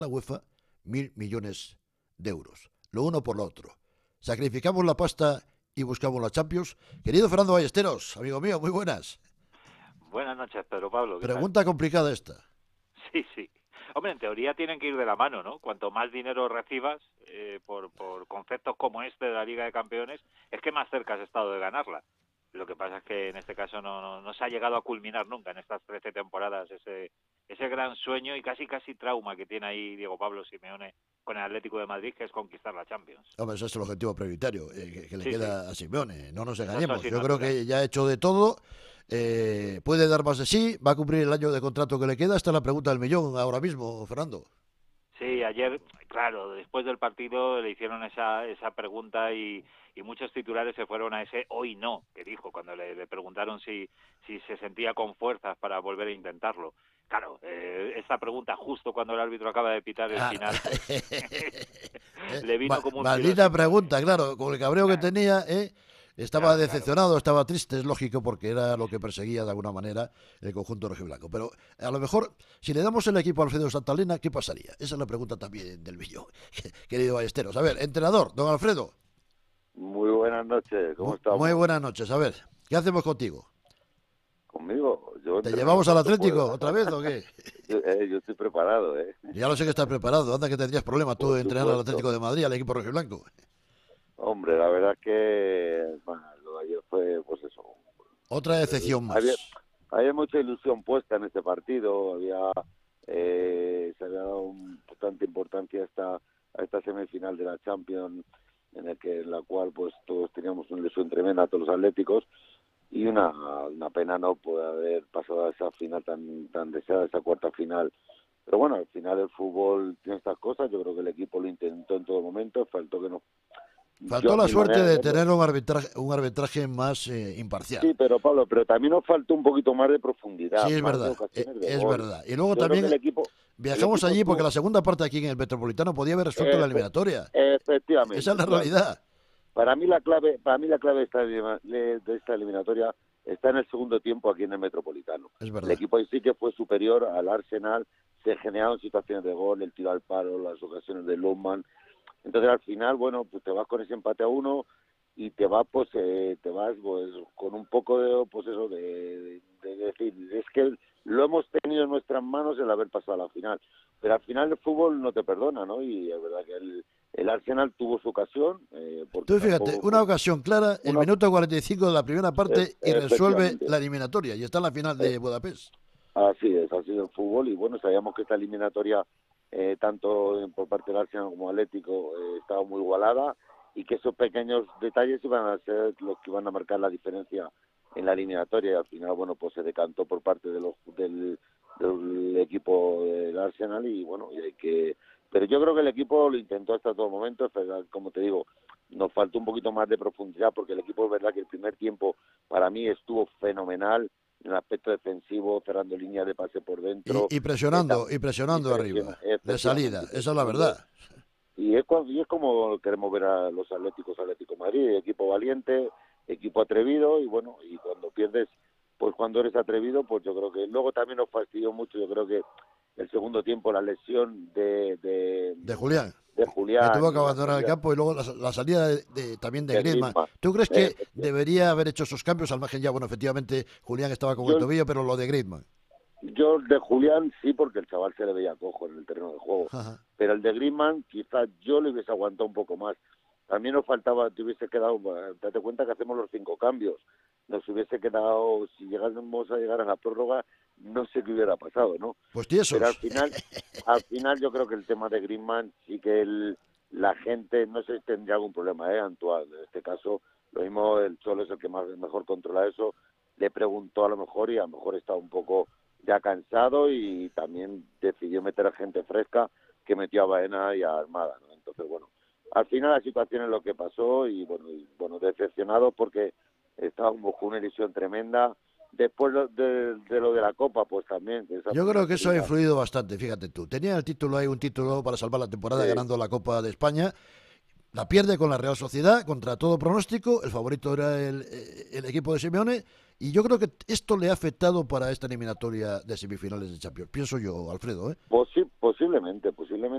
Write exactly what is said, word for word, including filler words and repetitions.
la UEFA mil millones de euros. Lo uno por lo otro. Sacrificamos la pasta y buscamos la Champions. Querido Fernando Ballesteros, amigo mío, muy buenas. Buenas noches, Pedro Pablo. ¿Qué Pregunta tal? complicada esta. Sí, sí. Hombre, en teoría tienen que ir de la mano, ¿no? Cuanto más dinero recibas eh, por, por conceptos como este de la Liga de Campeones, es que más cerca has estado de ganarla. Lo que pasa es que en este caso no, no, no se ha llegado a culminar nunca en estas trece temporadas ese, ese gran sueño y casi casi trauma que tiene ahí Diego Pablo Simeone con el Atlético de Madrid, que es conquistar la Champions. Hombre, ese es el objetivo prioritario eh, que, que le Sí, sí, queda a Simeone. No nos esa es su engañemos. Yo creo asignatura. que ya ha hecho de todo. Eh, puede dar más de sí. Va a cumplir el año de contrato que le queda. Esta es la pregunta del millón ahora mismo, Fernando. Sí, ayer, claro, después del partido le hicieron esa esa pregunta y, y muchos titulares se fueron a ese hoy no, que dijo cuando le, le preguntaron si, si se sentía con fuerzas para volver a intentarlo. Claro, eh, esta pregunta justo cuando el árbitro acaba de pitar el Ah, final, pues eh, le vino ma- como un tiro maldita sin pregunta, claro. Con el cabreo que Claro, tenía, ¿eh? Estaba claro, claro. decepcionado, estaba triste, es lógico, porque era lo que perseguía de alguna manera el conjunto rojiblanco. Pero a lo mejor, si le damos el equipo a Alfredo Santalena, ¿qué pasaría? Esa es la pregunta también del millón, querido Ballesteros. A ver, entrenador, don Alfredo. Muy buenas noches, ¿cómo Mu- Muy estamos? buenas noches. A ver, ¿qué hacemos contigo? ¿Conmigo? Yo ¿Te entreno en llevamos al cuanto pueda. Atlético otra vez o qué? Yo, eh, yo estoy preparado, ¿eh? Ya lo sé que estás preparado. Anda que tendrías problemas tú Por de entrenar al supuesto. Atlético de Madrid, al equipo rojiblanco. Hombre, la verdad es que bueno, lo de ayer fue, pues eso. Otra eh, decepción había, más. había mucha ilusión puesta en este partido, había eh, se había dado un- bastante importancia a esta, a esta semifinal de la Champions, en el que en la cual pues todos teníamos una ilusión tremenda, todos los atléticos, y una, una pena no poder haber pasado a esa final tan tan deseada, esa cuarta final. Pero bueno, al final el fútbol tiene estas cosas, yo creo que el equipo lo intentó en todo momento, faltó que no. Yo Faltó a la mi suerte manera de de verlo. tener un arbitraje, un arbitraje más eh, imparcial. Sí, pero Pablo, pero también nos faltó un poquito más de Sí, profundidad, es más de verdad, e- ocasiones de es gol. verdad. Y luego Yo creo que también el equipo, el viajamos equipo allí porque estuvo, la segunda parte aquí en el Metropolitano podía haber resuelto la efe- eliminatoria. Esa efectivamente, es la claro. realidad. Para mí la clave, para mí la clave de esta, elima- de de esta eliminatoria está en el segundo tiempo aquí en el Metropolitano. Es El verdad. equipo ahí sí que fue superior al Arsenal, se generaron situaciones de gol, el tiro al palo, las ocasiones de Lundman. Entonces al final, bueno, pues te vas con ese empate a uno y te vas, pues, eh, te vas, pues, con un poco de, pues eso, de, de, de decir, es que lo hemos tenido en nuestras manos el haber pasado a la final. Pero al final el fútbol no te perdona, ¿no? Y es verdad que el, el Arsenal tuvo su ocasión, eh, porque Tú fíjate, tampoco una fue ocasión clara, el una, minuto cuarenta y cinco de la primera eh, parte y resuelve efectivamente. la eliminatoria. Y está en la final Eh, de Budapest. Así es, ha sido el fútbol y bueno, sabíamos que esta eliminatoria, eh, tanto por parte del Arsenal como Atlético, eh, estaba muy igualada y que esos pequeños detalles iban a ser los que iban a marcar la diferencia en la eliminatoria y al final, bueno, pues se decantó por parte de los, del, del equipo del Arsenal y bueno, y hay que... Pero yo creo que el equipo lo intentó hasta todo momento, pero como te digo, nos faltó un poquito más de profundidad porque el equipo es verdad que el primer tiempo para mí estuvo fenomenal en el aspecto defensivo, cerrando líneas de pase por dentro, Y, y eh, presionando, tam- y y presionando presiona, arriba. De salida. efectivamente, Esa es la presionando. verdad. Y es, cu- y es como queremos ver a los Atléticos Atlético de Madrid, equipo valiente, equipo atrevido, y bueno, y cuando pierdes, pues cuando eres atrevido, pues yo creo que luego también nos fastidió mucho, yo creo que el segundo tiempo, la lesión de, de, De Julián. de Que tuvo Julián que y la abandonar el salida campo y luego la, la salida de, de- también de de Griezmann. Griezmann. ¿Tú crees Eh, que debería haber hecho esos cambios al margen ya? Bueno, efectivamente, Julián estaba con el yo, tobillo, pero lo de Griezmann. Yo de Julián sí, porque el chaval se le veía cojo en el terreno de juego. Ajá. Pero el de Griezmann quizás yo le hubiese aguantado un poco más. También nos faltaba, te hubiese quedado, date cuenta que hacemos los cinco cambios. Nos hubiese quedado, si llegásemos a llegar a la prórroga, no sé qué hubiera pasado, ¿no? Pues Pero al tiesos. final, al final yo creo que el tema de Griezmann sí que el, la gente, no sé si tendría algún problema, ¿eh, Antoine? En este caso, lo mismo el Cholo es el que más mejor controla eso. Le preguntó a lo mejor y a lo mejor está un poco ya cansado y también decidió meter a gente fresca que metió a Baena y a Armada, ¿no? Entonces, bueno, al final la situación es lo que pasó y bueno, y, bueno decepcionado porque estábamos con una ilusión tremenda. Después lo- de, de lo de la Copa, pues también, que esa Yo fue una creo que eso ha salida. influido bastante, fíjate tú. Tenía el título ahí, un título para salvar la temporada Sí, ganando la Copa de España. La pierde con la Real Sociedad, contra todo pronóstico. El favorito era el, eh, el equipo de Simeone. Y yo creo que esto le ha afectado para esta eliminatoria de semifinales de Champions. Pienso yo, Alfredo, ¿eh? posi- posiblemente, posiblemente.